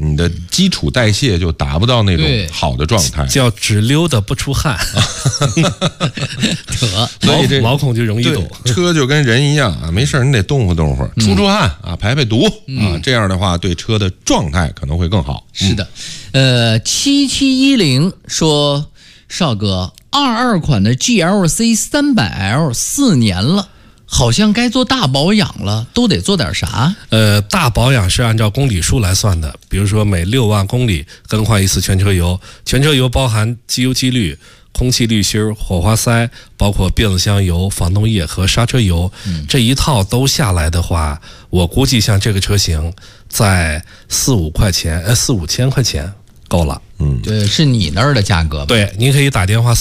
你的基础代谢就达不到那种好的状态， 叫只溜达不出汗， 所以这毛孔就容易堵。 车就跟人一样啊，没事你得动活出汗啊，排毒啊，这样的话对车的状态可能会更好。 是的，7710说，少哥，22款的 GLC 300L 4年了。好像该做大保养了，都得做点啥？ 大保养是按照公里数来算的，比如说每6万公里更换一次全车油，全车油包含机油机滤、空气滤芯、火花塞，包括变速箱油、防冻液和刹车油，这一套都下来的话，我估计像这个车型在4、5千块钱够了。 对，是你那儿的价格吧？ 对，您可以打电话